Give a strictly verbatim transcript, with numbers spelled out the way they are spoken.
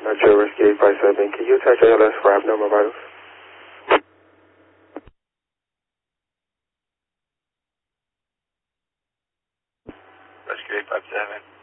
Archer Rescue eight five seven, can you attach A L S for abnormal vitals? Rescue eight five seven.